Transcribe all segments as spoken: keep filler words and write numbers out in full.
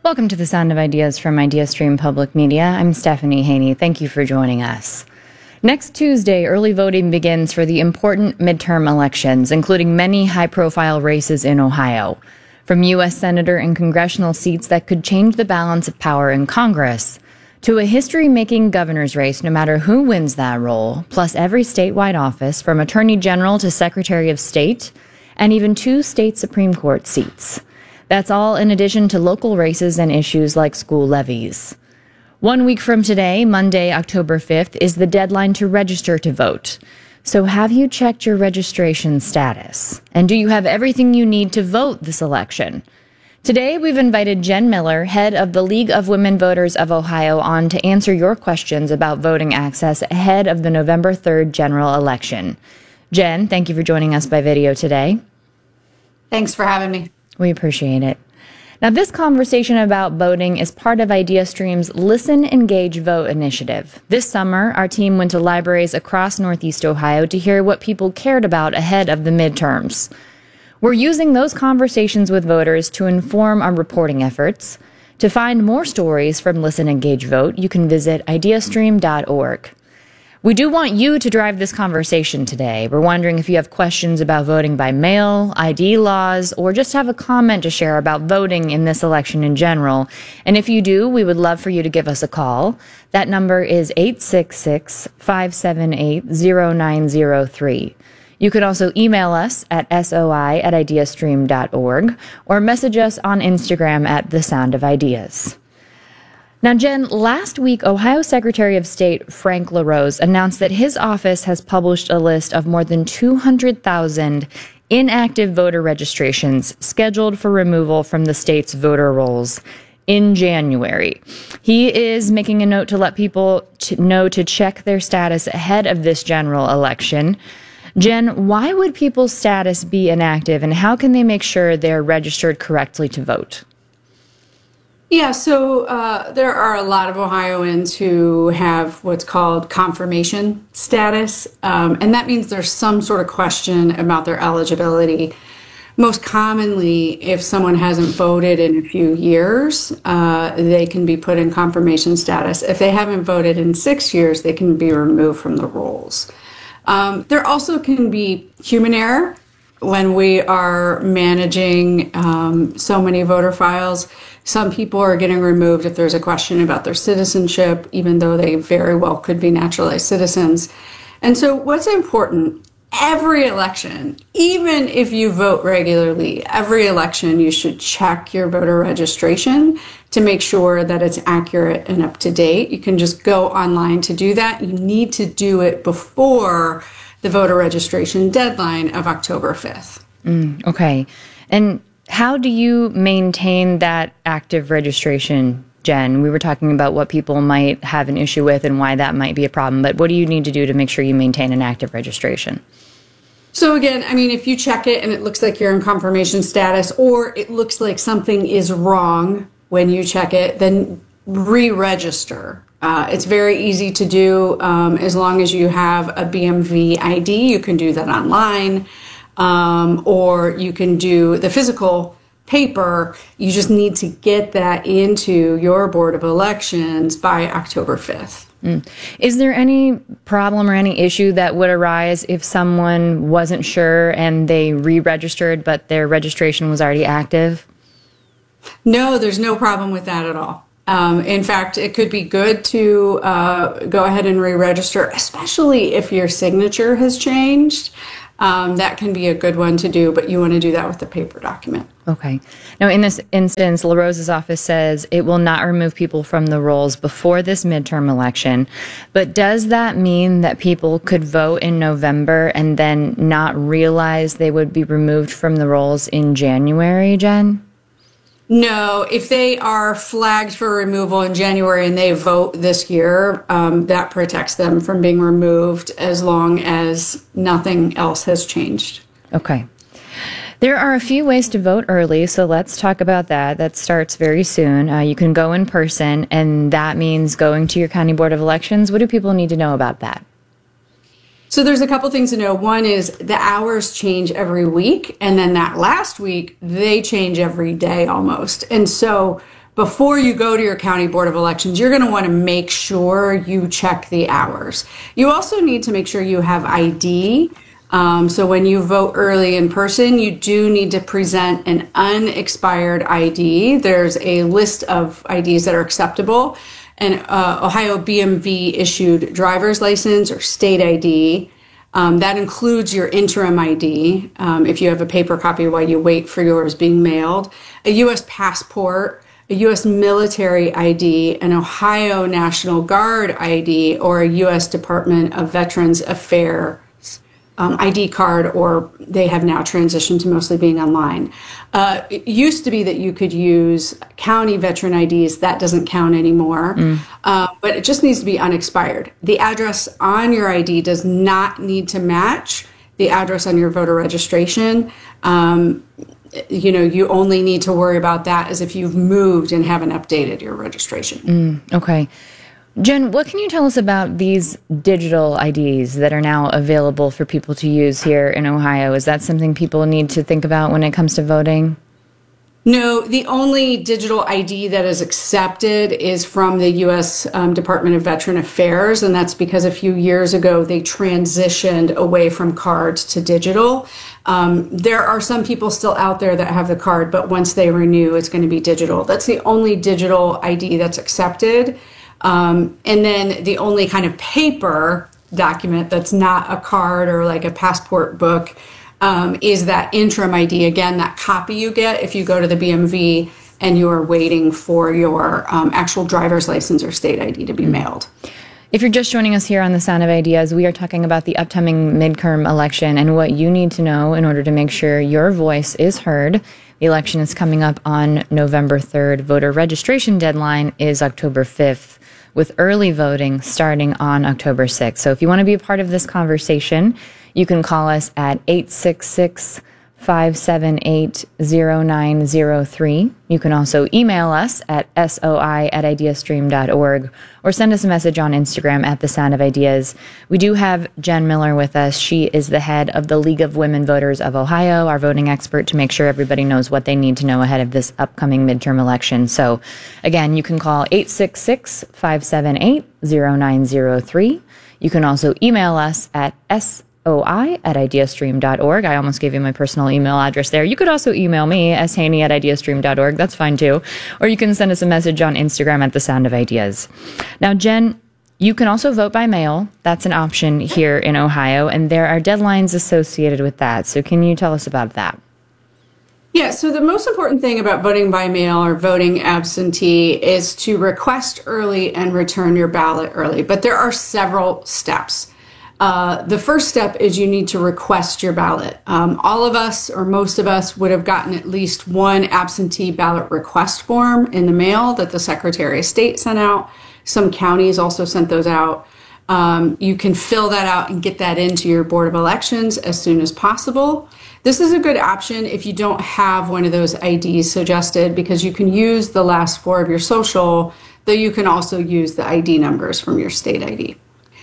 Welcome to the Sound of Ideas from IdeaStream Public Media. I'm Stephanie Haney. Thank you for joining us. Next Tuesday, early voting begins for the important midterm elections, including many high-profile races in Ohio. From U S Senator and congressional seats that could change the balance of power in Congress, to a history-making governor's race no matter who wins that role, plus every statewide office from Attorney General to Secretary of State, and even two state Supreme Court seats. That's all in addition to local races and issues like school levies. One week from today, Monday, October fifth, is the deadline to register to vote. So have you checked your registration status? And do you have everything you need to vote this election? Today, we've invited Jen Miller, head of the League of Women Voters of Ohio, on to answer your questions about voting access ahead of the November third general election. Jen, thank you for joining us by video today. Thanks for having me. We appreciate it. Now, this conversation about voting is part of IdeaStream's Listen, Engage, Vote initiative. This summer, our team went to libraries across Northeast Ohio to hear what people cared about ahead of the midterms. We're using those conversations with voters to inform our reporting efforts. To find more stories from Listen, Engage, Vote, you can visit ideastream dot org. We do want you to drive this conversation today. We're wondering if you have questions about voting by mail, I D laws, or just have a comment to share about voting in this election in general. And if you do, we would love for you to give us a call. That number is eight six six, five seven eight, zero nine zero three. You can also email us at soi at ideastream dot org or message us on Instagram at The Sound of Ideas. Now, Jen, last week, Ohio Secretary of State Frank LaRose announced that his office has published a list of more than two hundred thousand inactive voter registrations scheduled for removal from the state's voter rolls in January. He is making a note to let people to know to check their status ahead of this general election. Jen, why would people's status be inactive, and how can they make sure they're registered correctly to vote? Yeah, so uh, there are a lot of Ohioans who have what's called confirmation status, um, and that means there's some sort of question about their eligibility. Most commonly, if someone hasn't voted in a few years, uh, they can be put in confirmation status. If they haven't voted in six years, they can be removed from the rolls. Um, there also can be human error when we are managing um, so many voter files. Some people are getting removed if there's a question about their citizenship, even though they very well could be naturalized citizens. And so what's important, every election, even if you vote regularly, every election you should check your voter registration to make sure that it's accurate and up to date. You can just go online to do that. You need to do it before the voter registration deadline of October fifth. Mm, okay. And how do you maintain that active registration, Jen? We were talking about what people might have an issue with and why that might be a problem, but what do you need to do to make sure you maintain an active registration? So again, I mean, if you check it and it looks like you're in confirmation status, or it looks like something is wrong when you check it, then re-register. Uh, it's very easy to do um, as long as you have a B M V I D. You can do that online. Um, or you can do the physical paper. You just need to get that into your Board of Elections by October fifth. Mm. Is there any problem or any issue that would arise if someone wasn't sure and they re-registered, but their registration was already active? No, there's no problem with that at all. Um, in fact, it could be good to uh, go ahead and re-register, especially if your signature has changed. Um, that can be a good one to do, but you want to do that with the paper document. Okay. Now, in this instance, LaRose's office says it will not remove people from the rolls before this midterm election. But does that mean that people could vote in November and then not realize they would be removed from the rolls in January, Jen? No, if they are flagged for removal in January and they vote this year, um, that protects them from being removed as long as nothing else has changed. Okay. There are a few ways to vote early, so let's talk about that. That starts very soon. Uh, you can go in person, and that means going to your county board of elections. What do people need to know about that? So there's a couple things to know. One is the hours change every week, and then that last week, they change every day almost. And so before you go to your county board of elections, you're going to want to make sure you check the hours. You also need to make sure you have I D. Um, so when you vote early in person, you do need to present an unexpired I D. There's a list of I Ds that are acceptable. An uh, Ohio B M V issued driver's license or state I D. Um, that includes your interim I D, um, if you have a paper copy while you wait for yours being mailed, a U S passport, a U S military I D, an Ohio National Guard I D, or a U S Department of Veterans Affairs um, I D card, or they have now transitioned to mostly being online. Uh, it used to be that you could use county veteran I Ds. That doesn't count anymore, mm. uh, but it just needs to be unexpired. The address on your I D does not need to match the address on your voter registration. Um, you know, you only need to worry about that as if you've moved and haven't updated your registration. Mm, okay. Jen, what can you tell us about these digital I Ds that are now available for people to use here in Ohio? Is that something people need to think about when it comes to voting? No, the only digital I D that is accepted is from the U S Um, Department of Veteran Affairs, and that's because a few years ago they transitioned away from cards to digital. Um, there are some people still out there that have the card, but once they renew, it's going to be digital. That's the only digital I D that's accepted. Um, and then the only kind of paper document that's not a card or like a passport book um, is that interim I D. Again, that copy you get if you go to the B M V and you are waiting for your um, actual driver's license or state I D to be mailed. If you're just joining us here on The Sound of Ideas, we are talking about the upcoming midterm election and what you need to know in order to make sure your voice is heard. The election is coming up on November third. Voter registration deadline is October fifth, with early voting starting on October sixth. So if you want to be a part of this conversation, you can call us at eight six six, five seven eight, zero nine zero three. You can also email us at soi at ideastream dot org or send us a message on Instagram at The Sound of Ideas. We do have Jen Miller with us. She is the head of the League of Women Voters of Ohio, our voting expert, to make sure everybody knows what they need to know ahead of this upcoming midterm election. So again, you can call eight six six, five seven eight, zero nine zero three. You can also email us at soi at ideastream dot org. I almost gave you my personal email address there. You could also email me, s haney at ideastream dot org. That's fine too. Or you can send us a message on Instagram at The Sound of Ideas. Now, Jen, you can also vote by mail. That's an option here in Ohio, and there are deadlines associated with that. So can you tell us about that? Yeah, so the most important thing about voting by mail or voting absentee is to request early and return your ballot early. But there are several steps. Uh, the first step is you need to request your ballot. Um, all of us, or most of us, would have gotten at least one absentee ballot request form in the mail that the Secretary of State sent out. Some counties also sent those out. Um, you can fill that out and get that into your Board of Elections as soon as possible. This is a good option if you don't have one of those I Ds suggested, because you can use the last four of your social, though you can also use the I D numbers from your state I D.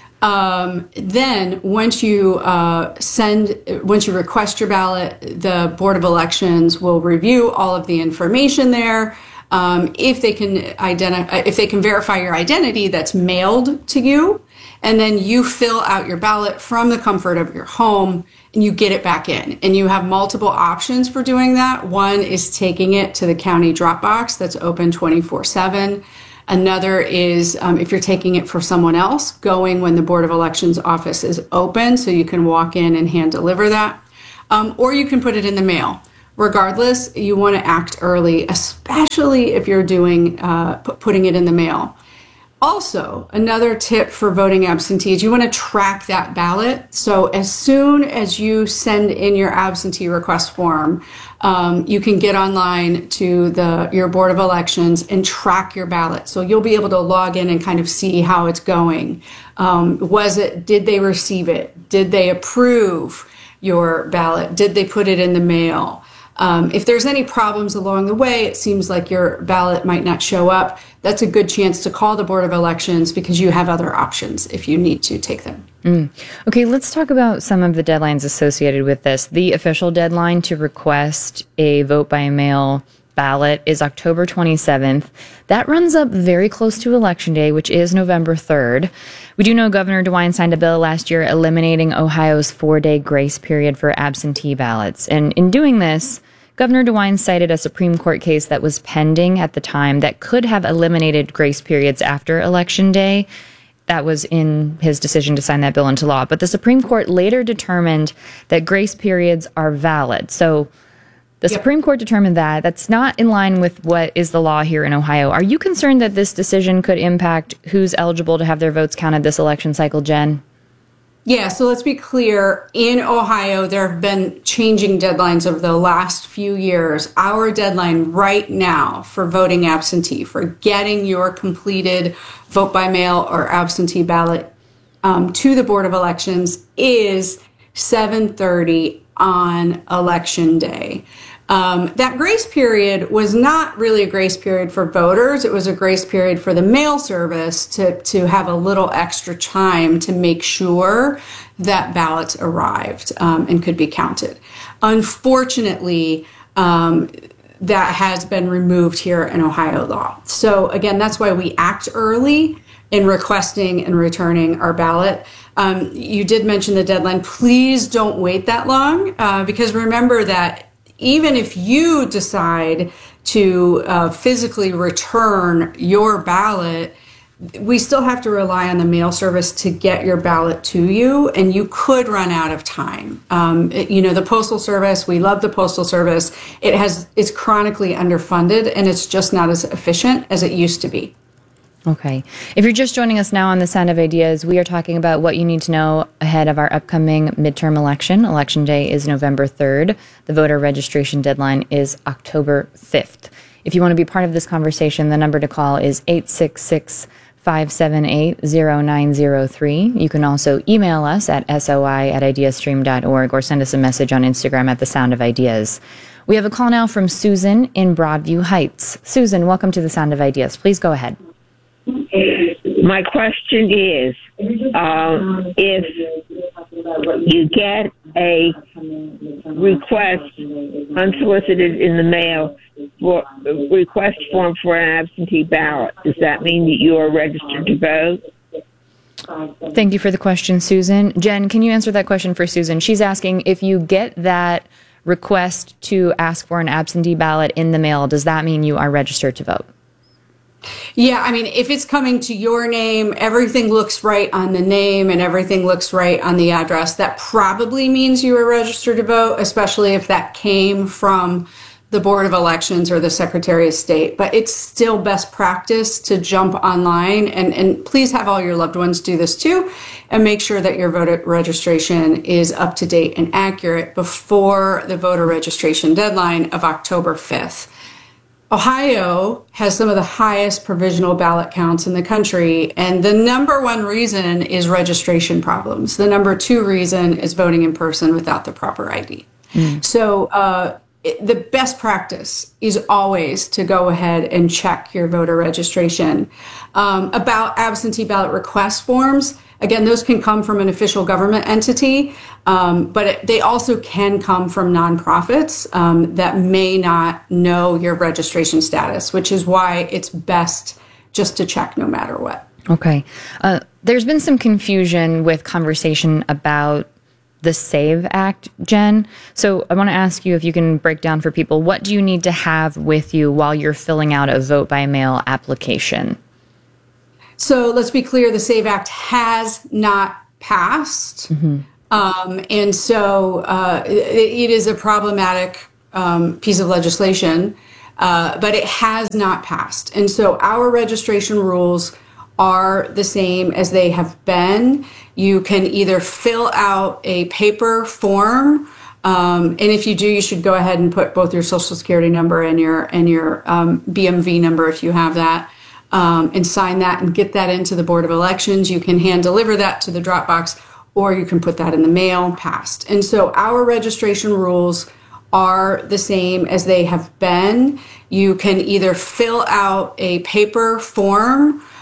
Um, then once you uh, send, once you request your ballot, the Board of Elections will review all of the information there. Um, if they can identify, if they can verify your identity, that's mailed to you, and then you fill out your ballot from the comfort of your home and you get it back in. And you have multiple options for doing that. One is taking it to the county drop box that's open twenty-four seven. Another is um, if you're taking it for someone else, going when the Board of Elections office is open, so you can walk in and hand deliver that. Um, or you can put it in the mail. Regardless, you want to act early, especially if you're doing uh, p- putting it in the mail. Also, another tip for voting absentee is you want to track that ballot. So as soon as you send in your absentee request form, um, you can get online to the your Board of Elections and track your ballot. So you'll be able to log in and kind of see how it's going. Um, was it, did they receive it? Did they approve your ballot? Did they put it in the mail? Um, if there's any problems along the way, it seems like your ballot might not show up, that's a good chance to call the Board of Elections, because you have other options if you need to take them. Mm. Okay, let's talk about some of the deadlines associated with this. The official deadline to request a vote by mail ballot is October twenty-seventh. That runs up very close to Election Day, which is November third. We do know Governor DeWine signed a bill last year eliminating Ohio's four-day grace period for absentee ballots. And in doing this, Governor DeWine cited a Supreme Court case that was pending at the time that could have eliminated grace periods after Election Day. That was in his decision to sign that bill into law. But the Supreme Court later determined that grace periods are valid. So the yep. Supreme Court determined that. That's not in line with what is the law here in Ohio. Are you concerned that this decision could impact who's eligible to have their votes counted this election cycle, Jen? Yeah, so let's be clear. In Ohio, there have been changing deadlines over the last few years. Our deadline right now for voting absentee, for getting your completed vote by mail or absentee ballot um, to the Board of Elections is seven thirty on Election Day. Um, that grace period was not really a grace period for voters. It was a grace period for the mail service to, to have a little extra time to make sure that ballots arrived um, and could be counted. Unfortunately, um, that has been removed here in Ohio law. So again, that's why we act early in requesting and returning our ballot. Um, you did mention the deadline. Please don't wait that long uh, because remember that even if you decide to uh, physically return your ballot, we still have to rely on the mail service to get your ballot to you, and you could run out of time. Um, it, you know, the Postal Service, we love the Postal Service. It has, it's chronically underfunded, and it's just not as efficient as it used to be. Okay. If you're just joining us now on The Sound of Ideas, we are talking about what you need to know ahead of our upcoming midterm election. Election Day is November third. The voter registration deadline is October fifth. If you want to be part of this conversation, the number to call is eight six six, five seven eight, zero nine zero three. You can also email us at soi at ideastream dot org or send us a message on Instagram at The Sound of Ideas. We have a call now from Susan in Broadview Heights. Susan, welcome to The Sound of Ideas. Please go ahead. My question is, um, if you get a request unsolicited in the mail for a request form for an absentee ballot, does that mean that you are registered to vote? Thank you for the question, Susan. Jen, can you answer that question for Susan? She's asking if you get that request to ask for an absentee ballot in the mail, does that mean you are registered to vote? Yeah, I mean, if it's coming to your name, everything looks right on the name and everything looks right on the address, that probably means you are registered to vote, especially if that came from the Board of Elections or the Secretary of State. But it's still best practice to jump online, and, and please have all your loved ones do this too, and make sure that your voter registration is up to date and accurate before the voter registration deadline of October fifth. Ohio has some of the highest provisional ballot counts in the country, and the number one reason is registration problems. The number two reason is voting in person without the proper I D. Mm. So uh, it, the best practice is always to go ahead and check your voter registration. Um, about absentee ballot request forms, again, those can come from an official government entity, um, but it, they also can come from nonprofits um, that may not know your registration status, which is why it's best just to check no matter what. Okay. Uh, there's been some confusion with conversation about the SAVE Act, Jen. So I want to ask you if you can break down for people, what do you need to have with you while you're filling out a vote by mail application? So let's be clear, the SAVE Act has not passed. Mm-hmm. Um, and so uh, it, it is a problematic um, piece of legislation, uh, but it has not passed. And so our registration rules are the same as they have been. You can either fill out a paper form, um, and if you do, you should go ahead and put both your Social Security number and your, and your um, B M V number if you have that. Um, and sign that and get that into the Board of Elections. You can hand deliver that to the drop box, or you can put that in the mail, passed. And so our registration rules are the same as they have been. You can either fill out a paper form